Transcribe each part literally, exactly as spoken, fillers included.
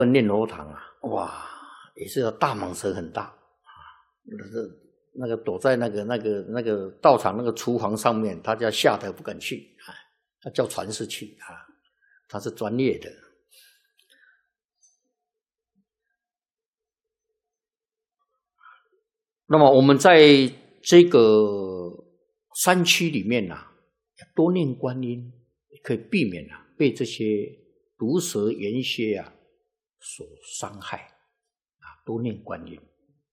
念佛堂啊，哇，也是大蟒蛇很大啊，那个躲在那个那个那个道场那个厨房上面，他就吓得不敢去啊，他叫传士去啊，他是专业的。那么我们在这个山区里面呐、啊，多念观音，可以避免啊被这些毒蛇猿蝎啊所伤害啊，多念观音。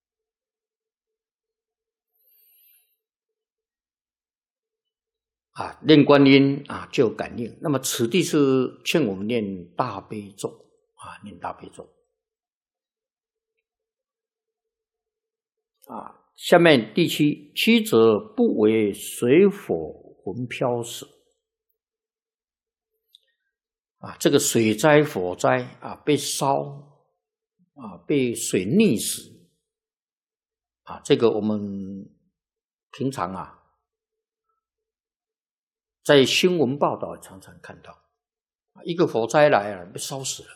啊，念观音啊就有感应。那么此地是劝我们念大悲咒啊，念大悲咒。啊，下面第七，七者不为水火魂飘死。啊，这个水灾、火灾啊，被烧啊，被水溺死啊，这个我们平常啊，在新闻报道常常看到，一个火灾来了，被烧死了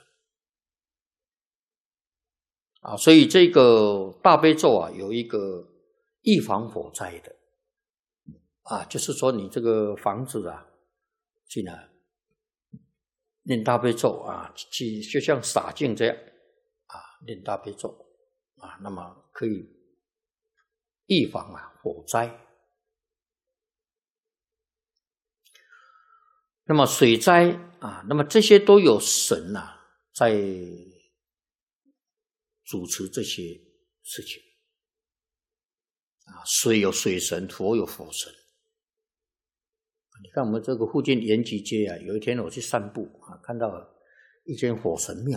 啊，所以这个大悲咒啊，有一个预防火灾的啊，就是说你这个房子啊，进来念大悲咒啊，去就像洒净这样啊，念大悲咒啊，那么可以预防啊火灾。那么水灾啊，那么这些都有神啊在主持这些事情啊，水有水神，火有火神。你看我们这个附近延吉街啊，有一天我去散步啊，看到一间火神庙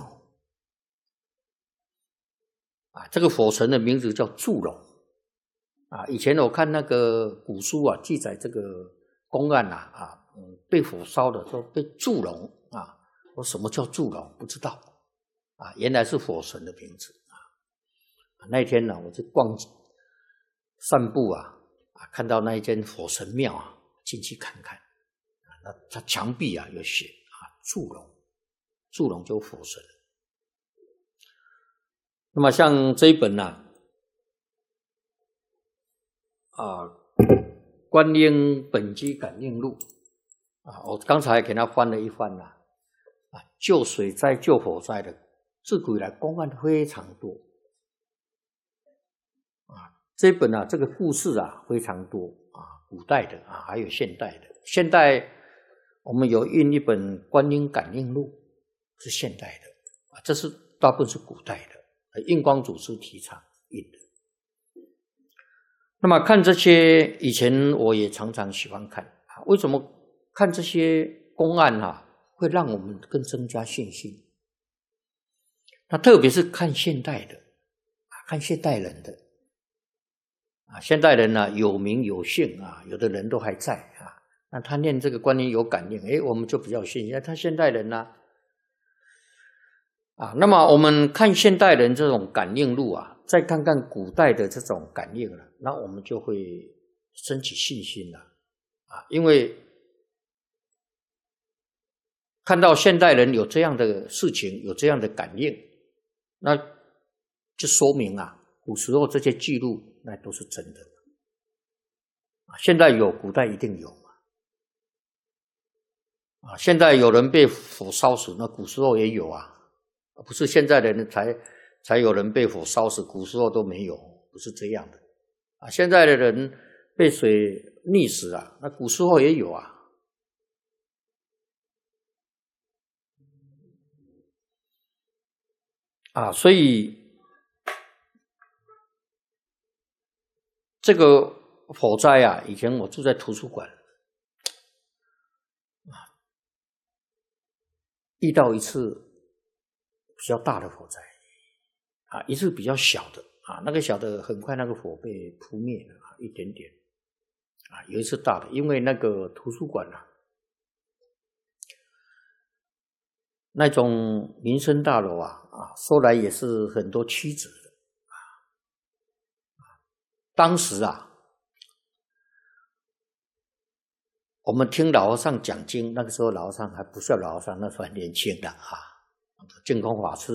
啊，这个火神的名字叫祝融啊。以前我看那个古书啊，记载这个公案啊啊，嗯，被火烧的说被祝融啊，我什么叫祝融不知道啊，原来是火神的名字啊。那一天呢，我去逛散步啊啊，看到那一间火神庙啊，进去看看啊，那它墙壁啊有写啊祝融，祝融就火神。那么像这一本呢啊，啊《观音本机感应录》啊，我刚才给他翻了一翻啦啊，救水灾、救火灾的，自古以来公案非常多啊。这一本啊，这个故事啊非常多啊，古代的啊，还有现代的。现代我们有印一本《观音感应录》，是现代的啊，这是大部分是古代的，印光祖师提倡印的。那么看这些，以前我也常常喜欢看啊，为什么看这些公案啊，会让我们更增加信心？那特别是看现代的，看现代人的啊，现代人呢、啊、有名有姓啊，有的人都还在啊。那他念这个观音有感应，诶，我们就比较信心。他现代人呢、啊，啊，那么我们看现代人这种感应录啊，再看看古代的这种感应了，那我们就会升起信心了啊，因为看到现代人有这样的事情，有这样的感应，那就说明啊，古时候这些记录那都是真的啊，现在有，古代一定有嘛啊，现在有人被火烧死，那古时候也有啊，不是现在的人才才有人被火烧死，古时候都没有，不是这样的啊。现在的人被水溺死啊，那古时候也有啊。啊，所以这个火灾啊，以前我住在图书馆啊，遇到一次比较大的火灾啊，一次比较小的啊，那个小的很快那个火被扑灭了啊，一点点啊，有一次大的，因为那个图书馆啊，那种民生大楼啊啊，说来也是很多曲折的啊，当时啊，我们听老和尚讲经，那个时候老和尚还不是老和尚，那时候很年轻的啊，净空法师。